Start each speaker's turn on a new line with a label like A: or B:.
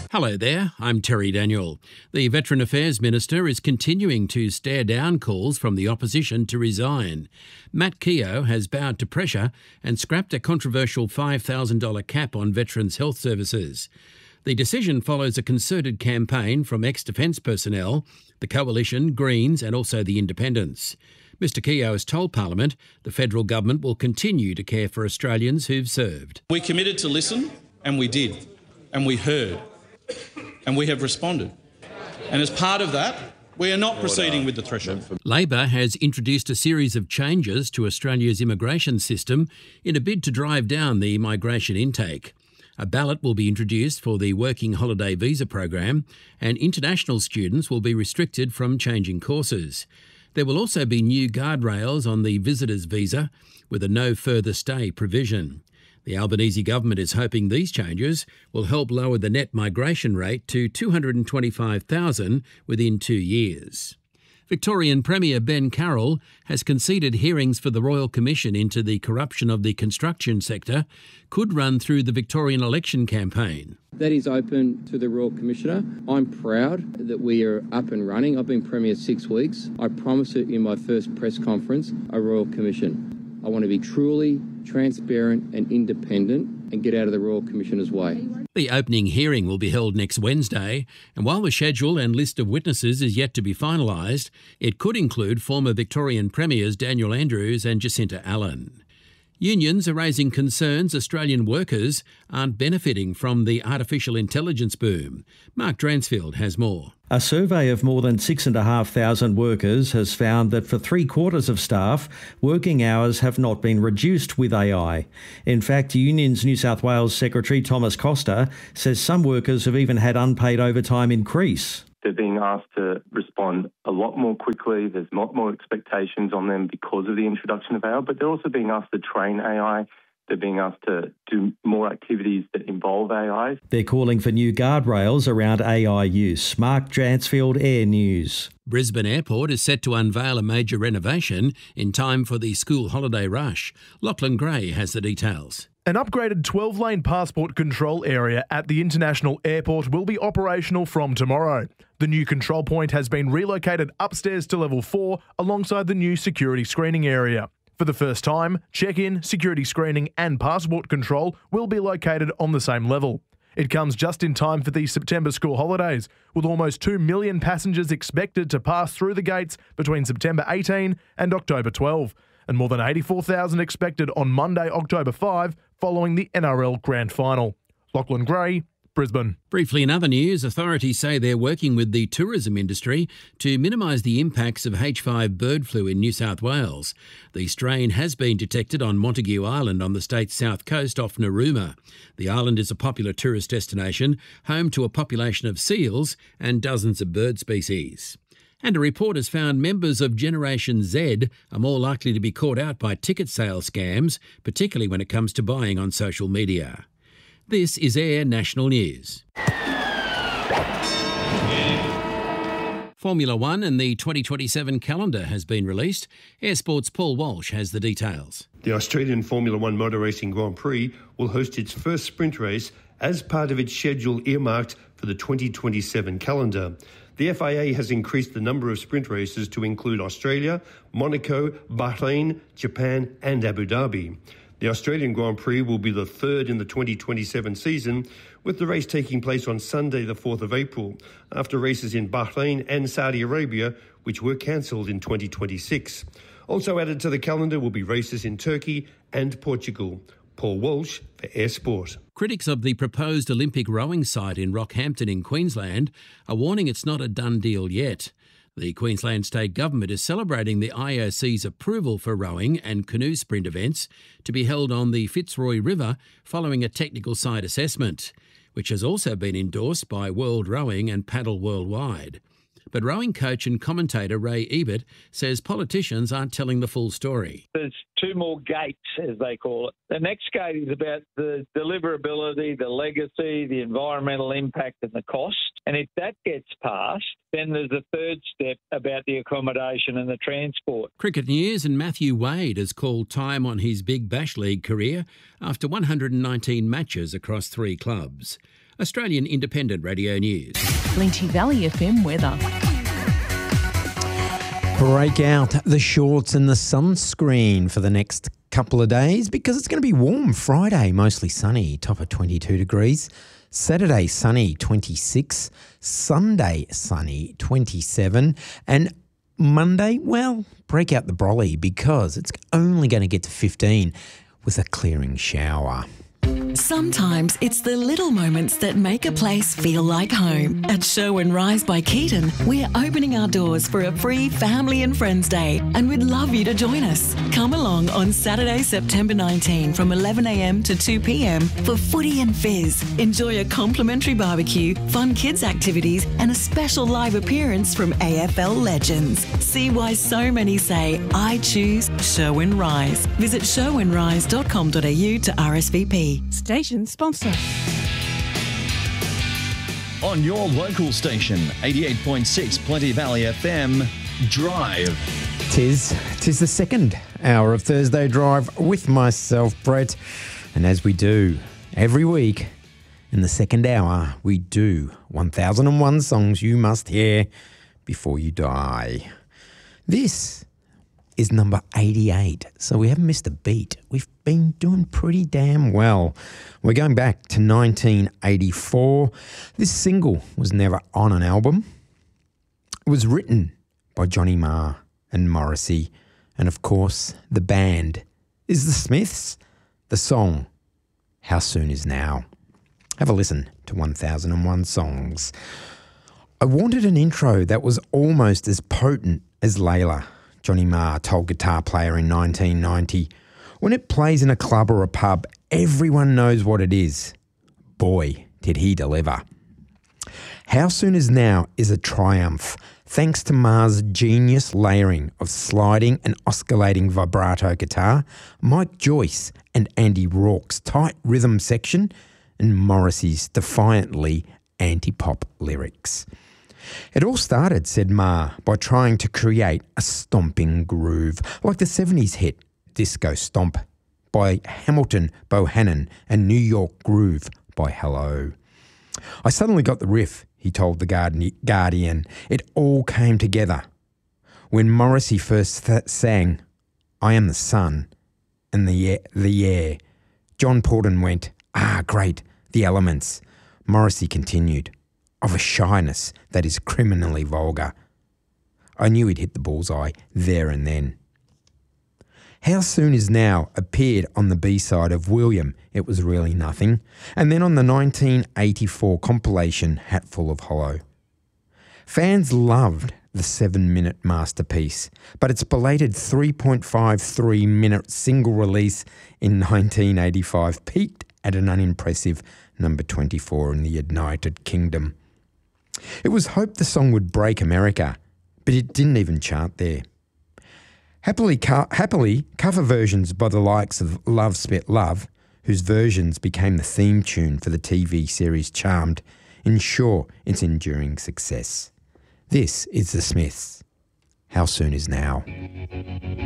A: Hello there, I'm Terry Daniel. The Veteran Affairs Minister is continuing to stare down calls from the opposition to resign. Matt Keogh has bowed to pressure and scrapped a controversial $5,000 cap on veterans' health services. The decision follows a concerted campaign from ex-defence personnel, the Coalition, Greens and also the Independents. Mr Keogh has told Parliament the federal government will continue to care for Australians who've served.
B: We committed to listen, and we did, and we heard. And we have responded. And as part of that, we are not proceeding with the threshold.
A: Labor has introduced a series of changes to Australia's immigration system in a bid to drive down the migration intake. A ballot will be introduced for the Working Holiday Visa program, and international students will be restricted from changing courses. There will also be new guardrails on the visitor's visa with a no further stay provision. The Albanese government is hoping these changes will help lower the net migration rate to 225,000 within 2 years. Victorian Premier Ben Carroll has conceded hearings for the Royal Commission into the corruption of the construction sector could run through the Victorian election campaign.
C: That is open to the Royal Commissioner. I'm proud that we are up and running. I've been Premier 6 weeks. I promised it in my first press conference, a Royal Commission. I want to be truly transparent and independent and get out of the Royal Commissioner's way.
A: The opening hearing will be held next Wednesday, and while the schedule and list of witnesses is yet to be finalised, it could include former Victorian Premiers Daniel Andrews and Jacinta Allen. Unions are raising concerns Australian workers aren't benefiting from the artificial intelligence boom. Mark Dransfield has more.
D: A survey of more than 6,500 workers has found that for 3/4 of staff, working hours have not been reduced with AI. In fact, Unions New South Wales Secretary Thomas Costa says some workers have even had unpaid overtime increase.
E: They're being asked to respond a lot more quickly. There's a lot more expectations on them because of the introduction of AI, but they're also being asked to train AI. They're being asked to do more activities that involve AI.
D: They're calling for new guardrails around AI use. Mark Dransfield, Air News.
A: Brisbane Airport is set to unveil a major renovation in time for the school holiday rush. Lachlan Gray has the details.
F: An upgraded 12-lane passport control area at the International Airport will be operational from tomorrow. The new control point has been relocated upstairs to level 4 alongside the new security screening area. For the first time, check-in, security screening and passport control will be located on the same level. It comes just in time for the September school holidays, with almost 2 million passengers expected to pass through the gates between September 18 and October 12, and more than 84,000 expected on Monday, October 5, following the NRL Grand Final. Lachlan Gray, Brisbane.
A: Briefly in other news, authorities say they're working with the tourism industry to minimise the impacts of H5 bird flu in New South Wales. The strain has been detected on Montague Island on the state's south coast off Narooma. The island is a popular tourist destination, home to a population of seals and dozens of bird species. And a report has found members of Generation Z are more likely to be caught out by ticket sale scams, particularly when it comes to buying on social media. This is Air National News. Formula One and the 2027 calendar has been released. Air Sport's Paul Walsh has the details.
G: The Australian Formula One Motor Racing Grand Prix will host its first sprint race as part of its schedule earmarked for the 2027 calendar. The FIA has increased the number of sprint races to include Australia, Monaco, Bahrain, Japan and Abu Dhabi. The Australian Grand Prix will be the third in the 2027 season, with the race taking place on Sunday the 4th of April, after races in Bahrain and Saudi Arabia, which were cancelled in 2026. Also added to the calendar will be races in Turkey and Portugal. Paul Walsh for Air Sport.
A: Critics of the proposed Olympic rowing site in Rockhampton in Queensland are warning it's not a done deal yet. The Queensland State Government is celebrating the IOC's approval for rowing and canoe sprint events to be held on the Fitzroy River following a technical site assessment, which has also been endorsed by World Rowing and Paddle Worldwide. But rowing coach and commentator Ray Ebert says politicians aren't telling the full story.
H: There's two more gates, as they call it. The next gate is about the deliverability, the legacy, the environmental impact and the cost. And if that gets passed, then there's a third step about the accommodation and the transport.
A: Cricket news, and Matthew Wade has called time on his Big Bash League career after 119 matches across 3 clubs. Australian Independent Radio News.
I: Plenty Valley FM weather.
J: Break out the shorts and the sunscreen for the next couple of days because it's going to be warm. Friday, mostly sunny, top of 22 degrees. Saturday, sunny, 26. Sunday, sunny, 27. And Monday, well, break out the brolly because it's only going to get to 15 with a clearing shower.
K: Sometimes it's the little moments that make a place feel like home. At Show and Rise by Keaton, we're opening our doors for a free Family and Friends Day and we'd love you to join us. Come along on Saturday, September 19 from 11am to 2pm for footy and fizz. Enjoy a complimentary barbecue, fun kids activities and a special live appearance from AFL legends. See why so many say, I choose Show and Rise. Visit showandrise.com.au to RSVP.
I: Station sponsor.
L: On your local station, 88.6 Plenty Valley FM, Drive.
J: Tis the second hour of Thursday Drive with myself, Brett. And as we do every week, in the second hour, we do 1001 songs you must hear before you die. This is number 88, so we haven't missed a beat. We've been doing pretty damn well. We're going back to 1984. This single was never on an album. It was written by Johnny Marr and Morrissey, and of course, the band is the Smiths. The song, How Soon Is Now. Have a listen to 1001 songs. I wanted an intro that was almost as potent as Layla, Johnny Marr told Guitar Player in 1990. When it plays in a club or a pub, everyone knows what it is. Boy, did he deliver. How Soon Is Now is a triumph, thanks to Marr's genius layering of sliding and oscillating vibrato guitar, Mike Joyce and Andy Rourke's tight rhythm section, and Morrissey's defiantly anti-pop lyrics. It all started, said Marr, by trying to create a stomping groove, like the 70s hit Disco Stomp by Hamilton Bohannon and New York Groove by Hello. I suddenly got the riff, he told the Guardian. It all came together. When Morrissey first sang, I Am the Sun and the air, John Porden went, great, the elements. Morrissey continued, of a shyness that is criminally vulgar. I knew he'd hit the bullseye there and then. How Soon Is Now appeared on the B-side of William, It Was Really Nothing, and then on the 1984 compilation Hatful of Hollow. Fans loved the 7-minute masterpiece, but its belated 3.53-minute single release in 1985 peaked at an unimpressive number 24 in the United Kingdom. It was hoped the song would break America, but it didn't even chart there. Happily, cover versions by the likes of Love Spit Love, whose versions became the theme tune for the TV series Charmed, ensure its enduring success. This is the Smiths. How Soon Is Now?